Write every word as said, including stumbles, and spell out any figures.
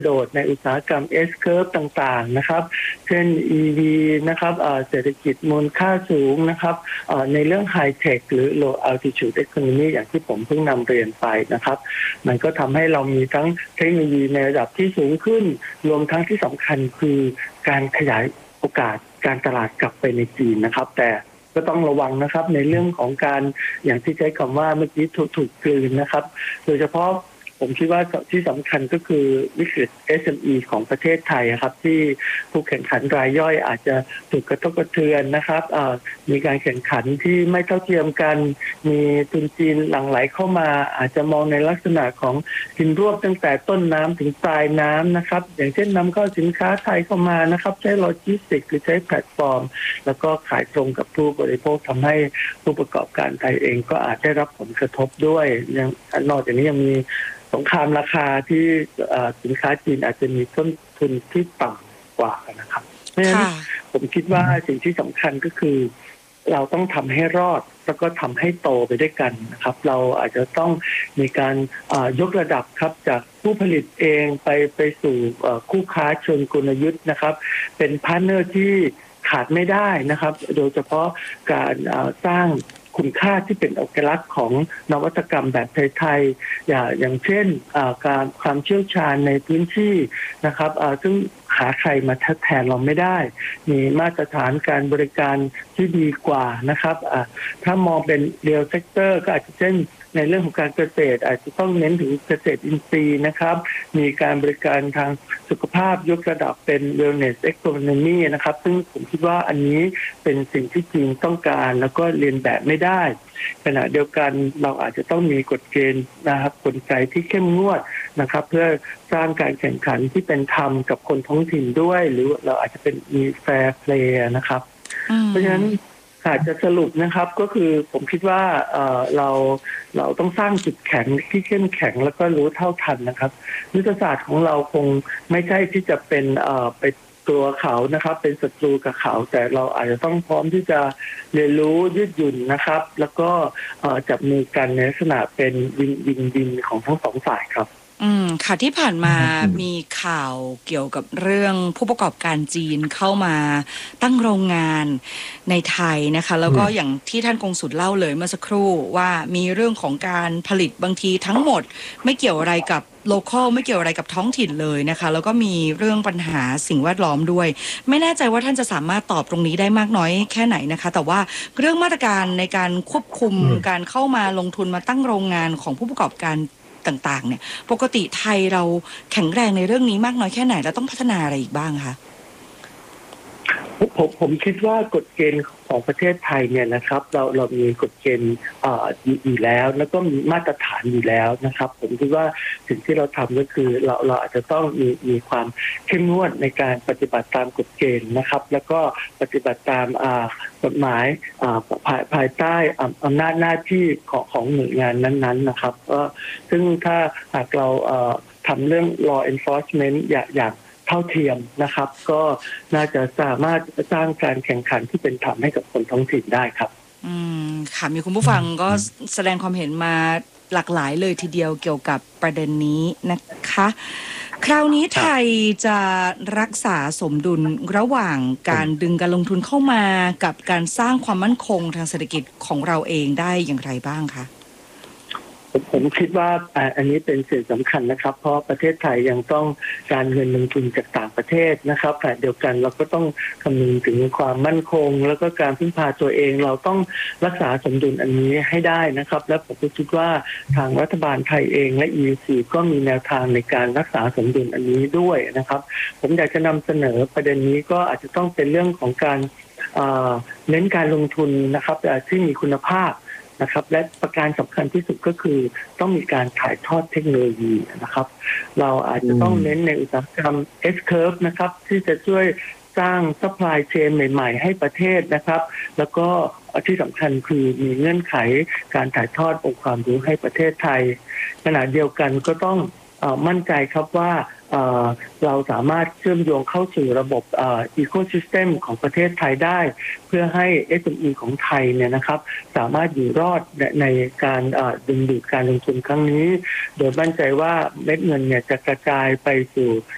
โดดในอุตสาหกรรม S curve ต่างๆนะครับเช่น อี วี นะครับเศรษฐกิจมูลค่าสูงนะครับในเรื่อง High Tech หรือ Low Altitude Economy อย่างที่ผมเพิ่งนำเรียนไปนะครับมันก็ทำให้เรามีทั้งเทคโนโลยีในระดับที่สูงขึ้นรวมทั้งที่สำคัญคือการขยายโอกาสการตลาดกลับไปในจีนนะครับแต่ก็ต้องระวังนะครับในเรื่องของการอย่างที่ใช้คำว่าเมื่อกี้ถูกถูกกลืนนะครับโดยเฉพาะผมคิดว่าที่สำคัญก็คือวิกฤต เอส เอ็ม อี ของประเทศไทยครับที่ผู้แข่งขันรายย่อยอาจจะถูกกระทบกระเทือนนะครับมีการแข่งขันที่ไม่เท่าเทียมกันมีทุนจีนหลั่งไหลเข้ามาอาจจะมองในลักษณะของกินรวบตั้งแต่ต้นน้ำถึงปลายน้ำนะครับอย่างเช่นนำเข้าสินค้าไทยเข้ามานะครับใช้โลจิสติกส์หรือใช้แพลตฟอร์มแล้วก็ขายตรงกับผู้บริโภคทำให้ผู้ประกอบการไทยเองก็อาจได้รับผลกระทบด้วยยังนอกจากนี้ยังมีสงครามราคาที่สินค้าจีนอาจจะมีต้นทุนที่ต่ำกว่านะครับเพราะฉะนั้นผมคิดว่าสิ่งที่สำคัญก็คือเราต้องทำให้รอดแล้วก็ทำให้โตไปด้วยกันนะครับเราอาจจะต้องมีการยกระดับครับจากผู้ผลิตเองไปไปสู่คู่ค้าเชิงกลยุทธ์นะครับเป็นพาร์ทเนอร์ที่ขาดไม่ได้นะครับโดยเฉพาะการสร้างคุณค่าที่เป็นเอกลักษณ์ของนวัตกรรมแบบไทยๆอย่างอย่างเช่นการความเชี่ยวชาญในพื้นที่นะครับซึ่งหาใครมาทดแทนเราไม่ได้มีมาตรฐานการบริการที่ดีกว่านะครับถ้ามองเป็นเรียลเซกเตอร์ก็อาจจะเช่นในเรื่องของการเกษตรอาจจะต้องเน้นถึงเกษตรอินทรีย์นะครับมีการบริการทางสุขภาพยกระดับเป็น wellness economy นะครับซึ่งผมคิดว่าอันนี้เป็นสิ่งที่จีนต้องการแล้วก็เรียนแบบไม่ได้ขณะเดียวกันเราอาจจะต้องมีกฎเกณฑ์นะครับกลไกที่เข้มงวดนะครับเพื่อสร้างการแข่งขันที่เป็นธรรมกับคนท้องถิ่นด้วยหรือเราอาจจะเป็นมี fair play นะครับเพราะฉะนั้นอาจจะสรุปนะครับก็คือผมคิดว่าเอ่อเราเราต้องสร้างจุดแข็งที่เข้มแข็งแล้วก็รู้เท่าทันนะครับยุทธศาสตร์ของเราคงไม่ใช่ที่จะเป็นเอ่อไปตัวเขานะครับเป็นศัตรูกับเขาแต่เราอาจจะต้องพร้อมที่จะเรียนรู้ยืดหยุ่นนะครับแล้วก็จับมือกันในลักษณะเป็นวินวินวินของทั้งสองฝ่ายครับอืมค่ะที่ผ่านมามีข่าวเกี่ยวกับเรื่องผู้ประกอบการจีนเข้ามาตั้งโรงงานในไทยนะคะแล้วก็อย่างที่ท่านกงสุลเล่าเลยเมื่อสักครู่ว่ามีเรื่องของการผลิตบางทีทั้งหมดไม่เกี่ยวอะไรกับโลคอลไม่เกี่ยวอะไรกับท้องถิ่นเลยนะคะแล้วก็มีเรื่องปัญหาสิ่งแวดล้อมด้วยไม่แน่ใจว่าท่านจะสามารถตอบตรงนี้ได้มากน้อยแค่ไหนนะคะแต่ว่าเรื่องมาตรการในการควบคุมการเข้ามาลงทุนมาตั้งโรงงานของผู้ประกอบการต่างๆเนี่ยปกติไทยเราแข็งแรงในเรื่องนี้มากน้อยแค่ไหนแล้วต้องพัฒนาอะไรอีกบ้างคะผมผมคิดว่ากฎเกณฑ์ของประเทศไทยเนี่ยนะครับเราเรามีกฎเกณฑ์อยู่แล้วแล้วก็มีมาตรฐานอยู่แล้วนะครับผมคิดว่าสิ่งที่เราทำก็คือเราเราอาจจะต้องมีมีความเข้มงวดในการปฏิบัติตามกฎเกณฑ์นะครับแล้วก็ปฏิบัติตามกฎหมายภายภายใต้อำนาจหน้าที่ของของหน่วยงานนั้นๆนะครับซึ่งถ้าหากเราทำเรื่อง law enforcement อย่างเท่าเทียมนะครับก็น่าจะสามารถสร้างการแข่งขันที่เป็นธรรมให้กับคนท้องถิ่นได้ครับอืมค่ะมีคุณผู้ฟังก็แสดงความเห็นมาหลากหลายเลยทีเดียวเกี่ยวกับประเด็นนี้นะคะคราวนี้ไทยจะรักษาสมดุลระหว่างการดึงการลงทุนเข้ามากับการสร้างความมั่นคงทางเศรษฐกิจของเราเองได้อย่างไรบ้างคะผมคิดว่าอันนี้เป็นสิ่งสำคัญนะครับเพราะประเทศไทยยังต้องการเงินลงทุนจากต่างประเทศนะครับแต่เดียวกันเราก็ต้องคำนึงถึงความมั่นคงแล้วก็การพึ่งพาตัวเองเราต้องรักษาสมดุลอันนี้ให้ได้นะครับและผมก็คิดว่าทางรัฐบาลไทยเองและ อี ซี ก็มีแนวทางในการรักษาสมดุลอันนี้ด้วยนะครับผมอยากจะนำเสนอประเด็นนี้ก็อาจจะต้องเป็นเรื่องของการเน้นการลงทุนนะครับที่มีคุณภาพนะครับและประการสำคัญที่สุดก็คือต้องมีการถ่ายทอดเทคโนโลยีนะครับเราอาจจะต้องเน้นในอุตสาหกรรม S curve นะครับที่จะช่วยสร้าง supply chain ใหม่ๆให้ประเทศนะครับแล้วก็ที่สำคัญคือมีเงื่อนไขการถ่ายทอดองค์ความรู้ให้ประเทศไทยขณะเดียวกันก็ต้องมั่นใจครับว่าเราสามารถเชื่อมโยงเข้าสู่ระบบอีโคซิสเต็มของประเทศไทยได้เพื่อให้ เอส เอ็ม อี ของไทยเนี่ยนะครับสามารถอยู่รอดในการดึงดูดการลงทุนครั้งนี้โดยมั่นใจว่าเม็ดเงินเนี่ยจะกระจายไปสู่